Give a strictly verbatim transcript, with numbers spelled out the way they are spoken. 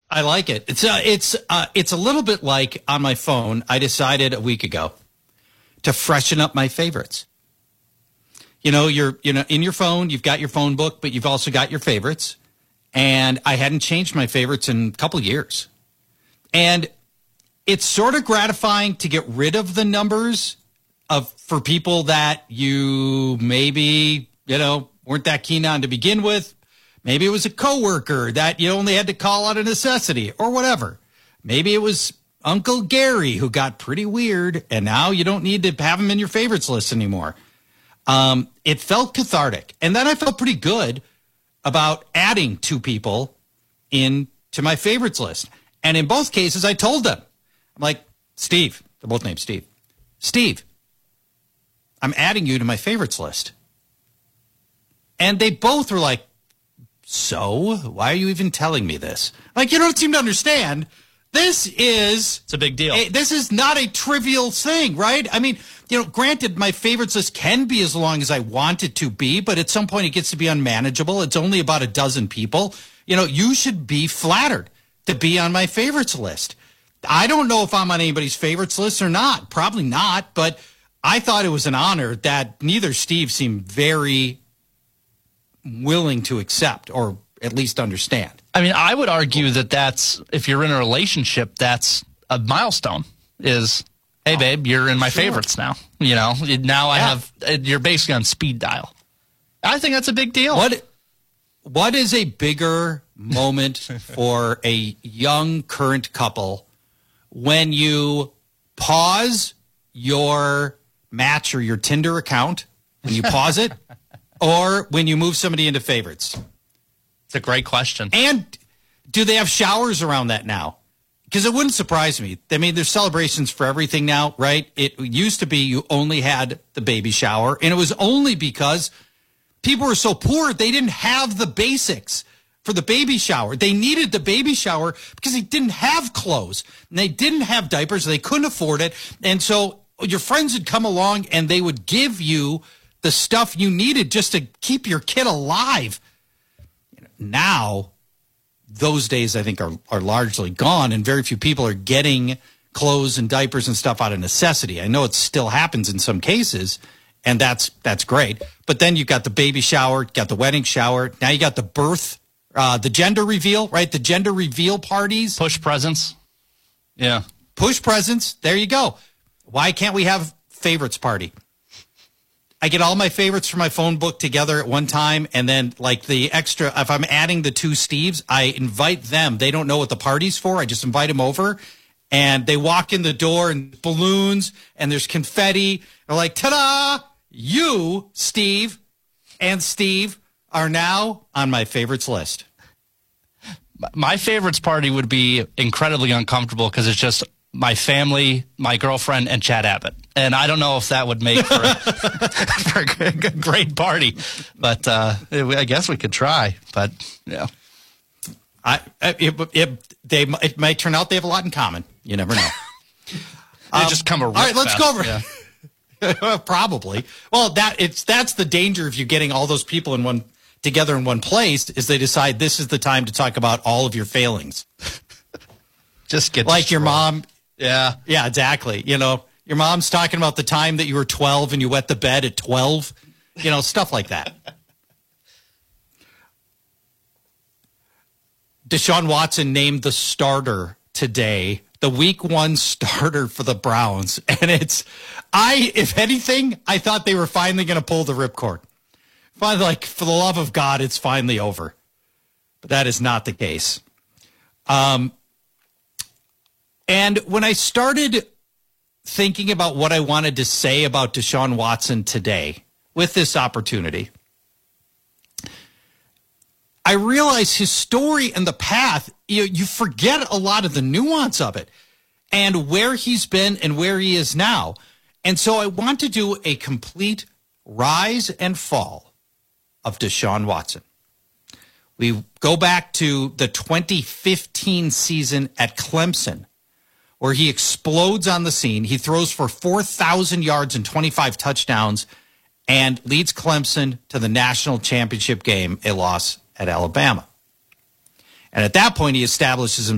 I like it. It's uh, it's uh, it's a little bit like on my phone. I decided a week ago to freshen up my favorites. You know, you're you know in your phone, you've got your phone book, but you've also got your favorites. And I hadn't changed my favorites in a couple of years. And it's sort of gratifying to get rid of the numbers of for people that you maybe, you know, weren't that keen on to begin with. Maybe it was a coworker that you only had to call out of necessity or whatever. Maybe it was Uncle Gary who got pretty weird, and now you don't need to have him in your favorites list anymore. Um, it felt cathartic. And then I felt pretty good about adding two people into my favorites list. And in both cases, I told them, I'm like, Steve, they're both named Steve. Steve, I'm adding you to my favorites list. And they both were like, so why are you even telling me this? Like, you don't seem to understand. This is it's a big deal. A, this is not a trivial thing, right? I mean, you know, granted, my favorites list can be as long as I want it to be, but at some point it gets to be unmanageable. It's only about a dozen people. You know, you should be flattered to be on my favorites list. I don't know if I'm on anybody's favorites list or not. Probably not, but I thought it was an honor that neither Steve seemed very willing to accept or at least understand. I mean, I would argue that that's, if you're in a relationship, that's a milestone is, hey, babe, you're in my sure. favorites now. You know, now I yeah. have, you're basically on speed dial. I think that's a big deal. What, what is a bigger moment for a young current couple when you pause your Match or your Tinder account, when you pause it, or when you move somebody into favorites? It's a great question. And do they have showers around that now? Because it wouldn't surprise me. I mean, there's celebrations for everything now, right? It used to be you only had the baby shower, and it was only because people were so poor they didn't have the basics for the baby shower. They needed the baby shower because they didn't have clothes, and they didn't have diapers, they couldn't afford it, and so your friends would come along and they would give you the stuff you needed just to keep your kid alive. Now, those days, I think, are, are largely gone, and very few people are getting clothes and diapers and stuff out of necessity. I know it still happens in some cases, and that's that's great. But then you've got the baby shower, got the wedding shower. Now you got the birth, uh, the gender reveal, right? The gender reveal parties. Push presents. Yeah. Push presents. There you go. Why can't we have favorites party? I get all my favorites from my phone book together at one time, and then like the extra, if I'm adding the two Steves, I invite them. They don't know what the party's for. I just invite them over, and they walk in the door and balloons, and there's confetti. They're like, ta-da! You, Steve, and Steve are now on my favorites list. My favorites party would be incredibly uncomfortable because it's just my family, my girlfriend, and Chad Abbott. And I don't know if that would make for a, for a great party, but uh, I guess we could try. But yeah, I it, it they it might turn out they have a lot in common. You never know. They um, just come a all right. Let's fast. go over. Yeah. Probably. Well, that it's that's the danger of you getting all those people in one together in one place is they decide this is the time to talk about all of your failings. Just get like destroyed. your mom. Yeah. Yeah, exactly. You know, your mom's talking about the time that you were twelve and you wet the bed at twelve, you know, stuff like that. Deshaun Watson named the starter today, the week one starter for the Browns. And it's, I, if anything, I thought they were finally going to pull the ripcord. Finally, like, for the love of God, it's finally over. But that is not the case. Um, And when I started thinking about what I wanted to say about Deshaun Watson today with this opportunity, I realized his story and the path, you, you forget a lot of the nuance of it and where he's been and where he is now. And so I want to do a complete rise and fall of Deshaun Watson. We go back to the twenty fifteen season at Clemson, where he explodes on the scene. He throws for four thousand yards and twenty-five touchdowns and leads Clemson to the national championship game, a loss at Alabama. And at that point, he establishes himself